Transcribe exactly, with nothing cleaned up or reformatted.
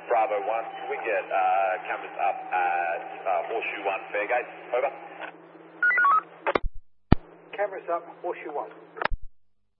Bravo one, can we get uh, cameras up at uh, Horseshoe one, Fairgate? Over. Cameras up, Horseshoe one.